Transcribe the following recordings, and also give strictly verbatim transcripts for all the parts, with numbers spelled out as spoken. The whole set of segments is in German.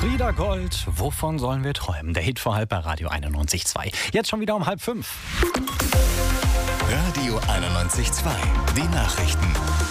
Wieder Gold, wovon sollen wir träumen? Der Hit vor halb bei Radio einundneunzig Komma zwei. Jetzt schon wieder um halb fünf. Radio einundneunzig Komma zwei, die Nachrichten.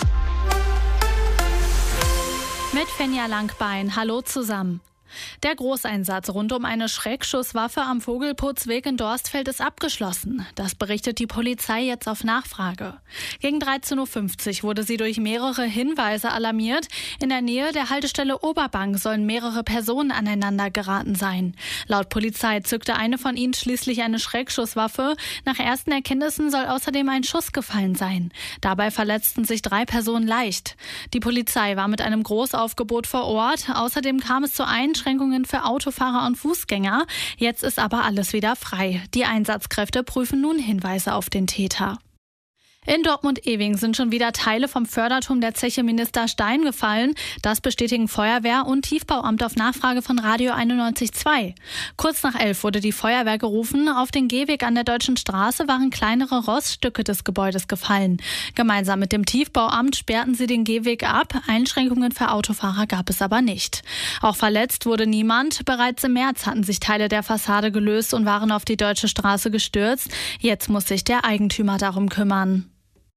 Mit Fenja Langbein, hallo zusammen. Der Großeinsatz rund um eine Schreckschusswaffe am Vogelputzweg in Dorstfeld ist abgeschlossen. Das berichtet die Polizei jetzt auf Nachfrage. Gegen dreizehn Uhr fünfzig wurde sie durch mehrere Hinweise alarmiert. In der Nähe der Haltestelle Oberbank sollen mehrere Personen aneinander geraten sein. Laut Polizei zückte eine von ihnen schließlich eine Schreckschusswaffe. Nach ersten Erkenntnissen soll außerdem ein Schuss gefallen sein. Dabei verletzten sich drei Personen leicht. Die Polizei war mit einem Großaufgebot vor Ort. Außerdem kam es zu Einschränkungen für Autofahrer und Fußgänger. Jetzt ist aber alles wieder frei. Die Einsatzkräfte prüfen nun Hinweise auf den Täter. In Dortmund-Ewing sind schon wieder Teile vom Förderturm der Zeche Minister Stein gefallen. Das bestätigen Feuerwehr und Tiefbauamt auf Nachfrage von Radio einundneunzig Komma zwei. Kurz nach elf wurde die Feuerwehr gerufen. Auf den Gehweg an der Deutschen Straße waren kleinere Roststücke des Gebäudes gefallen. Gemeinsam mit dem Tiefbauamt sperrten sie den Gehweg ab. Einschränkungen für Autofahrer gab es aber nicht. Auch verletzt wurde niemand. Bereits im März hatten sich Teile der Fassade gelöst und waren auf die Deutsche Straße gestürzt. Jetzt muss sich der Eigentümer darum kümmern.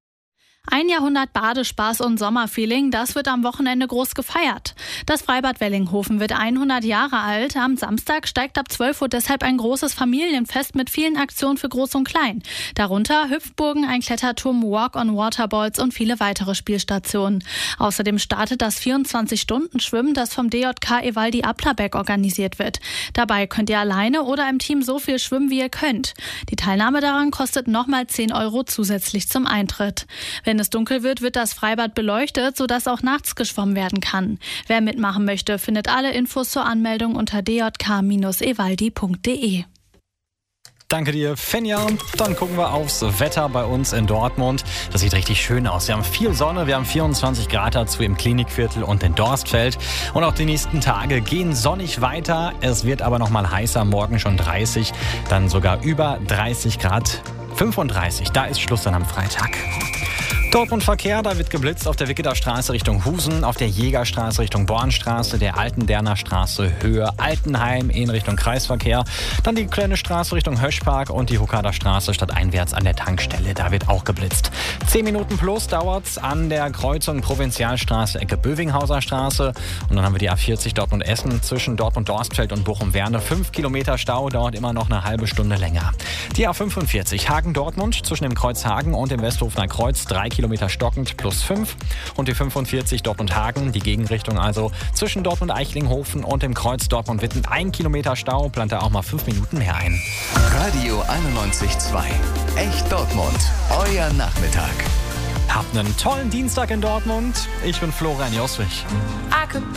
Ein Jahrhundert Badespaß und Sommerfeeling, das wird am Wochenende groß gefeiert. Das Freibad Wellinghofen wird hundert Jahre alt. Am Samstag steigt ab zwölf Uhr deshalb ein großes Familienfest mit vielen Aktionen für Groß und Klein. Darunter Hüpfburgen, ein Kletterturm, Walk-on-Waterballs und viele weitere Spielstationen. Außerdem startet das vierundzwanzig-Stunden-Schwimmen, das vom D J K Evaldi Applerbeck organisiert wird. Dabei könnt ihr alleine oder im Team so viel schwimmen, wie ihr könnt. Die Teilnahme daran kostet nochmal zehn Euro zusätzlich zum Eintritt. Wenn Wenn es dunkel wird, wird das Freibad beleuchtet, sodass auch nachts geschwommen werden kann. Wer mitmachen möchte, findet alle Infos zur Anmeldung unter d j k Bindestrich evaldi punkt d e. Danke dir, Fenja. Dann gucken wir aufs Wetter bei uns in Dortmund. Das sieht richtig schön aus. Wir haben viel Sonne, wir haben vierundzwanzig Grad dazu im Klinikviertel und in Dorstfeld. Und auch die nächsten Tage gehen sonnig weiter. Es wird aber noch mal heißer, morgen schon dreißig, dann sogar über dreißig Grad. fünfunddreißig, da ist Schluss dann am Freitag. Dortmund Verkehr, da wird geblitzt auf der Wicketer Straße Richtung Husen, auf der Jägerstraße Richtung Bornstraße, der Altenderner Straße Höhe Altenheim in Richtung Kreisverkehr, dann die kleine Straße Richtung Höschpark und die Huckader Straße stadteinwärts an der Tankstelle, da wird auch geblitzt. Zehn Minuten plus dauert's an der Kreuzung Provinzialstraße Ecke Bövinghauser Straße und dann haben wir die A vierzig Dortmund-Essen zwischen Dortmund-Dorstfeld und Bochum-Werne. Fünf Kilometer Stau, dauert immer noch eine halbe Stunde länger. Die A fünfundvierzig Hagen-Dortmund zwischen dem Kreuz Hagen und dem Westhofener Kreuz, drei Kilometer stockend plus fünf. Und die fünfundvierzig Dortmund-Hagen, die Gegenrichtung also zwischen Dortmund-Eichlinghofen und dem Kreuz Dortmund-Witten. Ein Kilometer Stau, plant da auch mal fünf Minuten mehr ein. Radio einundneunzig Komma zwei. Echt Dortmund. Euer Nachmittag. Habt einen tollen Dienstag in Dortmund. Ich bin Florian Joswig. I could